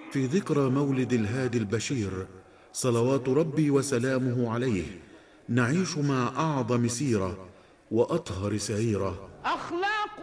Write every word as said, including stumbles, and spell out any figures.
في ذكرى مولد الهادي البشير صلوات ربي وسلامه عليه نعيش مع أعظم سيرة وأطهر سعيرة. أخلاق